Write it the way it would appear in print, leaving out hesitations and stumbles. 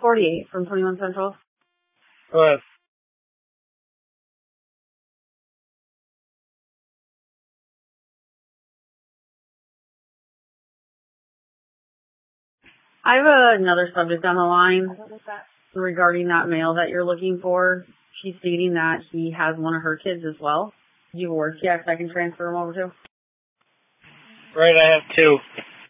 48 from 21 Central. Go ahead. I have another subject on the line regarding that male that you're looking for. She's stating that he has one of her kids as well. Do you work yet? I can transfer him over to? Right, I have two.